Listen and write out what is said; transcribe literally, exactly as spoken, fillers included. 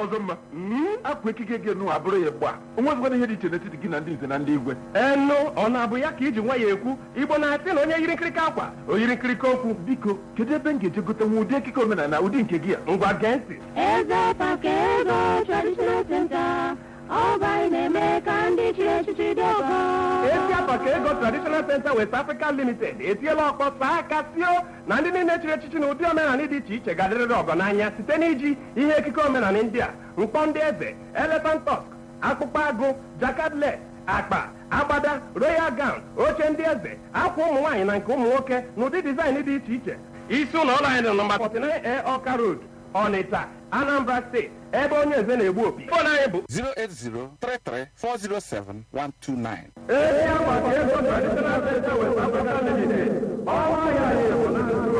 ọzọ mma akwa ekike gị nụ abụrụ ya gba onwezikwana ihe dị iche n'etiti gị na ndị nze na ndị igwe enu ọ na-abụ ya ka iji nwa ya ekwu Igbo na-asị na onye yiri nkirika akwa o yiri nkirika okwu. biko kedu ebe m ga-eje gote nwa ụdị ekike omenala ụdị nke gị a Ngwa gee ntị. Eze Pakego Traditional Center, Ọba na-eme ka ndị chiri echichi dị ọgọ. Ezi Pakego Traditional Center West Africa Limited etiela ọkpọ saa aka sio na ndị niile chiri echichi na ụdị omenala dị iche iche ga-adịrịrị ọgọ n'anya site n'iji ihe ekike omenala ndị a: mkpọ ndị eze, elephant tusk, akpụkpọ agụ, jakadlet, akpa, agbada, royal gown, oche ndị eze, akwa ụmụ nwaanyị na nke ụmụ nwoke na ụdị dizaịn dị iche iche. Isi ụlọ ọrụ anyị dị nọmba forty-nine A Ọka Road, Ọnịcha, Anambra State, ebe onye eze na-egbu opi. Fon anyị bụ zero eight zero three three four zero seven one two nine. Ezi Pakego Traditional Center West Africa Limited. Ọnwa ya